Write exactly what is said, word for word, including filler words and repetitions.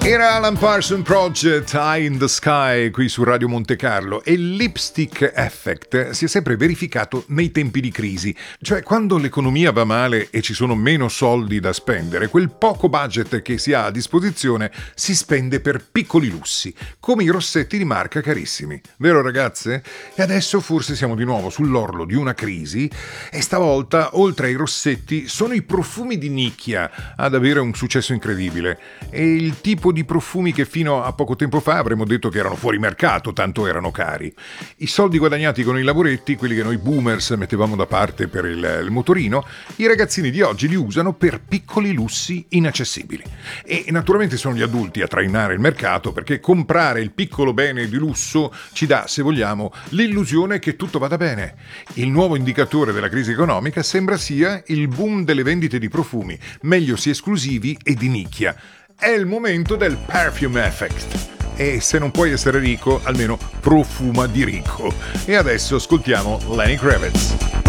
Era Alan Parsons Project, High in the Sky, qui su Radio Monte Carlo, e il lipstick effect si è sempre verificato nei tempi di crisi, cioè quando l'economia va male e ci sono meno soldi da spendere, quel poco budget che si ha a disposizione si spende per piccoli lussi, come i rossetti di marca carissimi, vero ragazze? E adesso forse siamo di nuovo sull'orlo di una crisi e stavolta, oltre ai rossetti, sono i profumi di nicchia ad avere un successo incredibile, e il tipo di profumi che fino a poco tempo fa avremmo detto che erano fuori mercato, tanto erano cari. I soldi guadagnati con i lavoretti, quelli che noi boomers mettevamo da parte per il, il motorino, i ragazzini di oggi li usano per piccoli lussi inaccessibili. E naturalmente sono gli adulti a trainare il mercato, perché comprare il piccolo bene di lusso ci dà, se vogliamo, l'illusione che tutto vada bene. Il nuovo indicatore della crisi economica sembra sia il boom delle vendite di profumi, meglio sia esclusivi e di nicchia. È il momento del perfume effect. E se non puoi essere ricco, almeno profuma di ricco. E adesso ascoltiamo Lenny Kravitz.